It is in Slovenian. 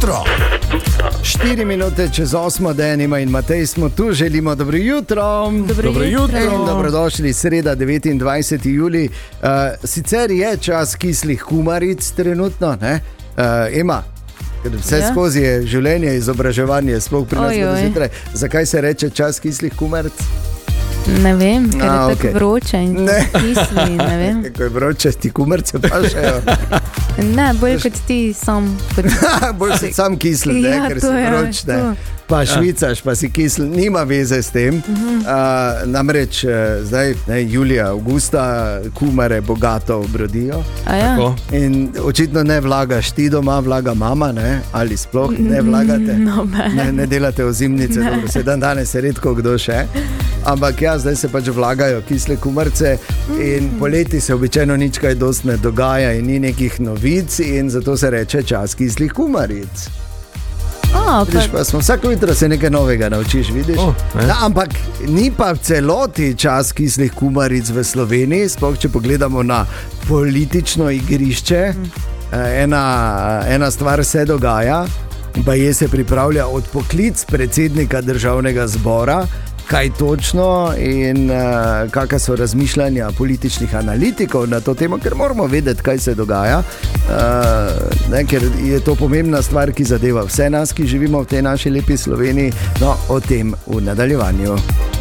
jutro. 4 minute čez 8, Denima in Matej smo tu, želimo dobro jutro. Dobro jutro. In dobrodošli, sreda 29. julij. Sicer je čas kislih kumaric trenutno, ne? Ema, ker vse skozi je življenje, izobraževanje, sploh pri nas do zjutraj. Zakaj se reče čas kislih kumaric? Ne vem, ker je tako vroče in kisli, ne vem. Kako je vroče, ti kumarice pašejo. Ne, bolj kot ti sam. Bolj si sam kisel, ne, ker si vroč, ne. Pa švicaš, pa si kisel, nima veze s tem. Namreč zdaj, julija, avgusta, kumare bogato obrodijo. In očitno ne vlagaš ti doma, vlaga mama, ne? Ali sploh ne vlagate. Ne delate ozimnice, dobro, se danes je redko kdo še. Ampak ja, zdaj se pač vlagajo kisle kumarce in poleti se običajno nič kaj dost ne dogaja in ni nekih novic in zato se reče čas kislih kumaric. Pa smo vsako jutro se nekaj novega naučiš, vidiš? Ampak ni pa v celoti čas kislih kumaric v Sloveniji, sploh če pogledamo na politično igrišče. Ena stvar se dogaja, pa je se pripravlja odpoklic predsednika Državnega zbora. Kaj točno in kakšna so razmišljanja političnih analitikov na to temo, ker moramo vedeti, kaj se dogaja, ker je to pomembna stvar, ki zadeva vse nas, ki živimo v tej naši lepi Sloveniji. No, o tem v nadaljevanju.